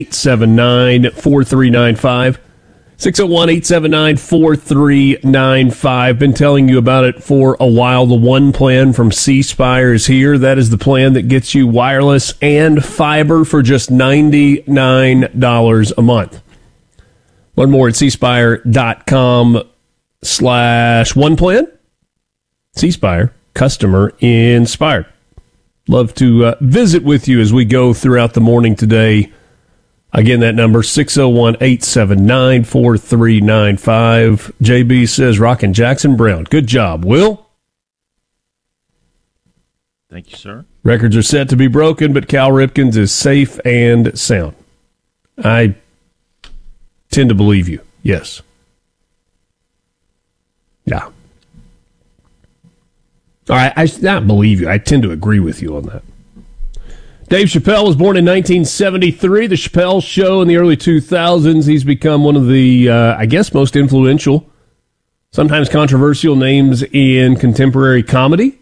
601-879-4395. 601-879-4395. Been telling you about it for a while. The One Plan from C Spire is here. That is the plan that gets you wireless and fiber for just $99 a month. Learn more at cspire.com/oneplan. C Spire, customer inspired. Love to visit with you as we go throughout the morning today. Again, that number, 601-879-4395. JB says, rockin' Jackson Brown. Good job, Will. Thank you, sir. Records are set to be broken, but Cal Ripken's is safe and sound. I tend to believe you, yes. Yeah. All right, I not believe you. I tend to agree with you on that. Dave Chappelle was born in 1973. The Chappelle Show in the early 2000s. He's become one of the, I guess, most influential, sometimes controversial names in contemporary comedy.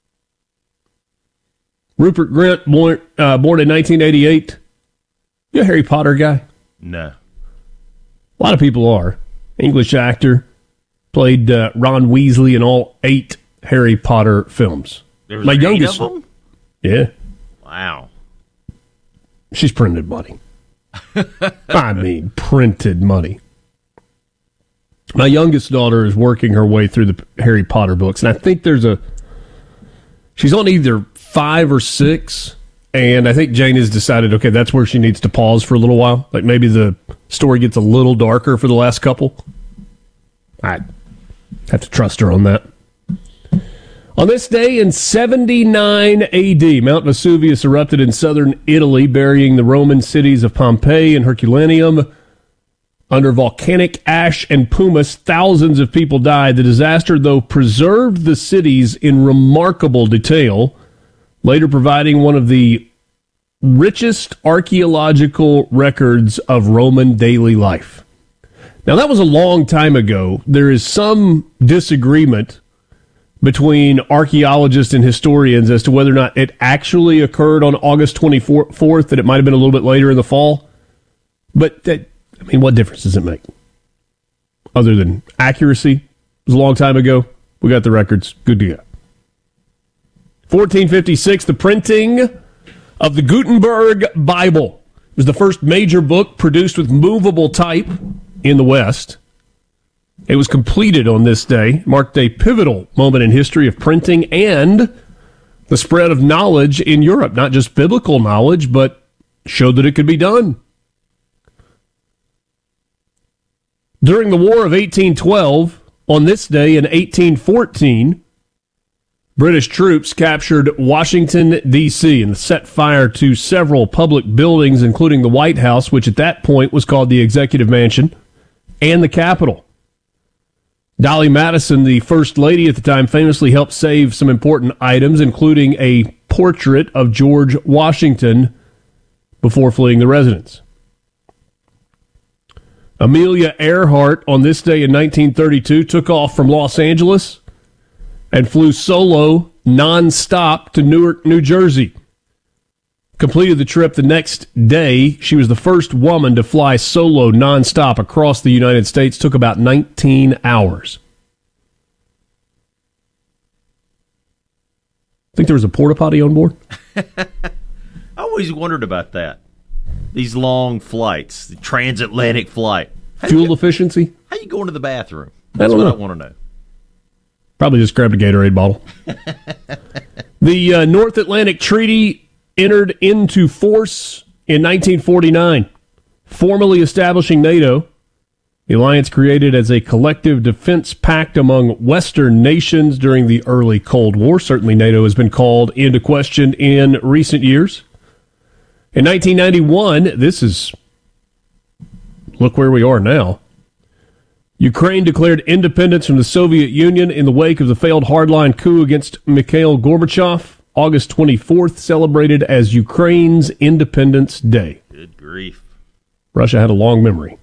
Rupert Grint, born in 1988. You a Harry Potter guy? No. A lot of people are. English actor. Played Ron Weasley in all 8 Harry Potter films. There was My 8 youngest of them? Yeah. Wow. She's printed money. I mean, printed money. My youngest daughter is working her way through the Harry Potter books, and I think she's on either 5 or 6, and I think Jane has decided, okay, that's where she needs to pause for a little while. Like maybe the story gets a little darker for the last couple. I have to trust her on that. On this day in 79 AD, Mount Vesuvius erupted in southern Italy, burying the Roman cities of Pompeii and Herculaneum. Under volcanic ash and pumice, thousands of people died. The disaster, though, preserved the cities in remarkable detail, later providing one of the richest archaeological records of Roman daily life. Now, that was a long time ago. There is some disagreement between archaeologists and historians as to whether or not it actually occurred on August 24th, that it might have been a little bit later in the fall. But, what difference does it make? Other than accuracy, it was a long time ago. We got the records. Good to go. 1456, the printing of the Gutenberg Bible. It was the first major book produced with movable type in the West. It was completed on this day, marked a pivotal moment in history of printing and the spread of knowledge in Europe. Not just biblical knowledge, but showed that it could be done. During the War of 1812, on this day in 1814, British troops captured Washington, D.C. and set fire to several public buildings, including the White House, which at that point was called the Executive Mansion, and the Capitol. Dolly Madison, the First Lady at the time, famously helped save some important items, including a portrait of George Washington before fleeing the residence. Amelia Earhart, on this day in 1932, took off from Los Angeles and flew solo, nonstop, to Newark, New Jersey. Completed the trip the next day. She was the first woman to fly solo nonstop across the United States. Took about 19 hours. Think there was a porta potty on board? I always wondered about that. These long flights, the transatlantic flight. Fuel efficiency? How you going to the bathroom? That's what I want to know. Probably just grabbed a Gatorade bottle. The North Atlantic Treaty entered into force in 1949, formally establishing NATO. The alliance created as a collective defense pact among Western nations during the early Cold War. Certainly NATO has been called into question in recent years. In 1991, look where we are now. Ukraine declared independence from the Soviet Union in the wake of the failed hardline coup against Mikhail Gorbachev. August 24th, celebrated as Ukraine's Independence Day. Good grief. Russia had a long memory.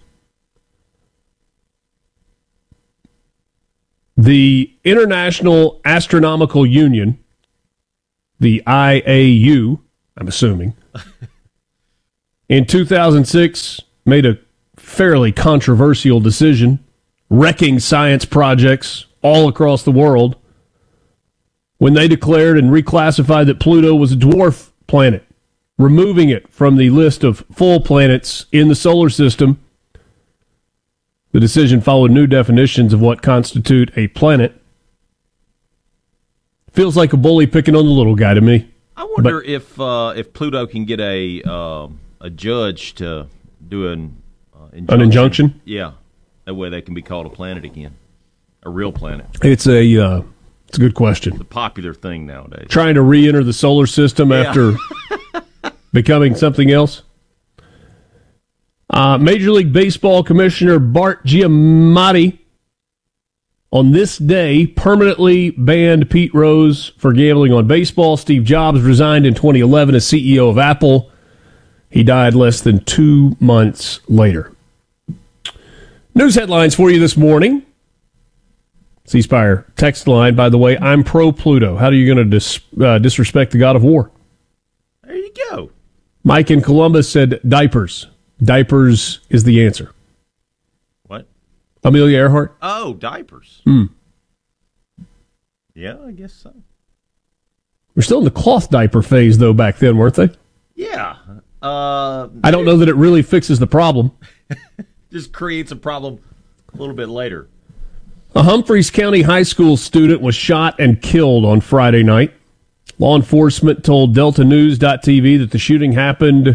The International Astronomical Union, the IAU, I'm assuming, in 2006 made a fairly controversial decision, wrecking science projects all across the world, when they declared and reclassified that Pluto was a dwarf planet, removing it from the list of full planets in the solar system. The decision followed new definitions of what constitute a planet. Feels like a bully picking on the little guy to me. I wonder if Pluto can get a judge to do an injunction. Yeah, that way they can be called a planet again, a real planet. It's a good question. It's a popular thing nowadays. Trying to re-enter the solar system after becoming something else. Major League Baseball Commissioner Bart Giamatti on this day permanently banned Pete Rose for gambling on baseball. Steve Jobs resigned in 2011 as CEO of Apple. He died less than 2 months later. News headlines for you this morning. C Spire text line, by the way, I'm pro-Pluto. How are you going to disrespect the god of war? There you go. Mike in Columbus said diapers. Diapers is the answer. What? Amelia Earhart? Oh, diapers. Yeah, I guess so. We're still in the cloth diaper phase, though, back then, weren't they? Yeah. I don't know that it really fixes the problem. Just creates a problem a little bit later. A Humphreys County high school student was shot and killed on Friday night. Law enforcement told DeltaNews.tv that the shooting happened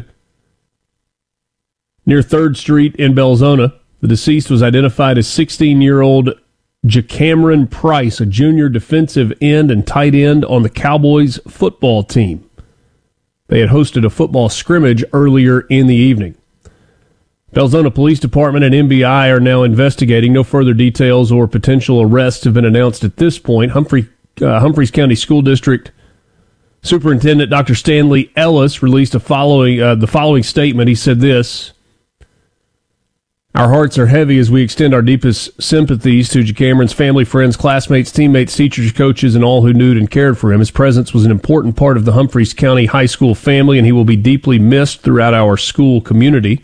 near 3rd Street in Belzona. The deceased was identified as 16-year-old JaCameron Price, a junior defensive end and tight end on the Cowboys football team. They had hosted a football scrimmage earlier in the evening. Belzona Police Department and NBI are now investigating. No further details or potential arrests have been announced at this point. Humphreys County School District Superintendent Dr. Stanley Ellis released the following statement. He said this: "Our hearts are heavy as we extend our deepest sympathies to JaCameron's family, friends, classmates, teammates, teachers, coaches, and all who knew and cared for him. His presence was an important part of the Humphreys County High School family, and he will be deeply missed throughout our school community."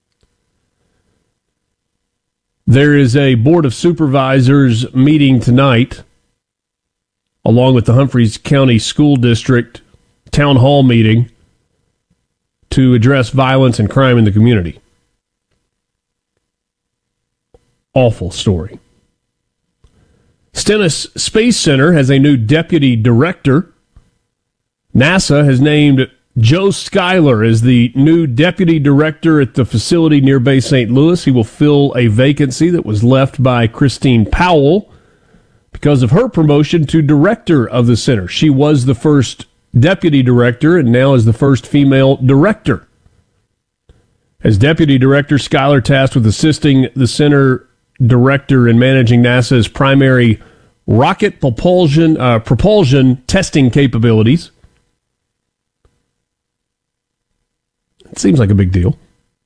There is a Board of Supervisors meeting tonight, along with the Humphreys County School District Town Hall meeting, to address violence and crime in the community. Awful story. Stennis Space Center has a new deputy director. NASA has named Joe Schuyler as the new deputy director at the facility near Bay St. Louis. He will fill a vacancy that was left by Christine Powell because of her promotion to director of the center. She was the first deputy director and now is the first female director. As deputy director, Schuyler tasked with assisting the center director in managing NASA's primary rocket propulsion testing capabilities. It seems like a big deal.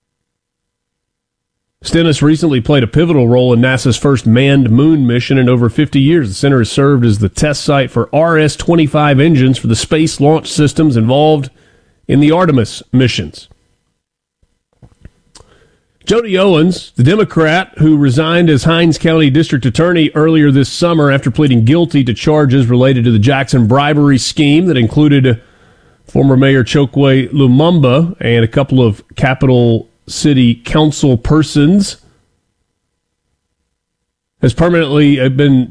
Stennis recently played a pivotal role in NASA's first manned moon mission in over 50 years. The center has served as the test site for RS-25 engines for the space launch systems involved in the Artemis missions. Jody Owens, the Democrat who resigned as Hinds County District Attorney earlier this summer after pleading guilty to charges related to the Jackson bribery scheme that included former Mayor Chokwe Lumumba and a couple of Capital City Council persons, he's been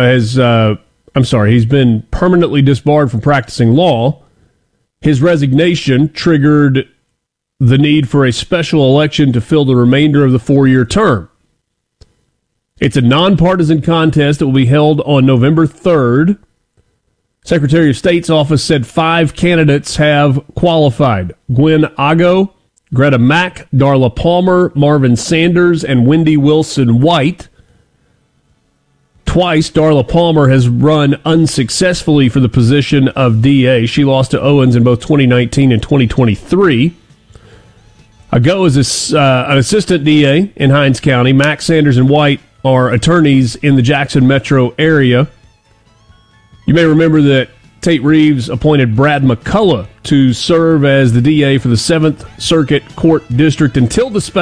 permanently disbarred from practicing law. His resignation triggered the need for a special election to fill the remainder of the 4-year term. It's a nonpartisan contest that will be held on November 3rd. Secretary of State's office said 5 candidates have qualified: Gwen Ago, Greta Mack, Darla Palmer, Marvin Sanders, and Wendy Wilson White. Twice, Darla Palmer has run unsuccessfully for the position of DA. She lost to Owens in both 2019 and 2023. Ago is an assistant DA in Hinds County. Mack, Sanders, and White are attorneys in the Jackson metro area. You may remember that Tate Reeves appointed Brad McCullough to serve as the DA for the 7th Circuit Court District until the